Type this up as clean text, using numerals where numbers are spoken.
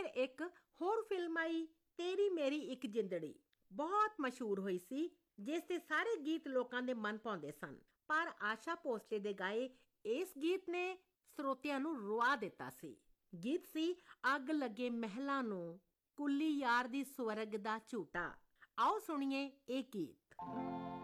फिर एक होर फिल्म आई तेरी मेरी एक जिंदड़ी, बहुत मशहूर हुई सी, जिस दे सारे गीत लोकां दे मन भाउंदे सन। पर आशा भोसले दे गाए इस गीत ने ਸਰੋਤਿਆਂ ਨੂੰ ਰੁਆ ਦਿੱਤਾ ਸੀ। ਗੀਤ ਸੀ ਅੱਗ ਲੱਗੇ ਮਹਿਲਾਂ ਨੂੰ, ਕੁੱਲੀ ਯਾਰ ਦੀ ਸਵਰਗ ਦਾ ਝੂਟਾ। ਆਓ ਸੁਣੀਏ ਇਹ ਗੀਤ।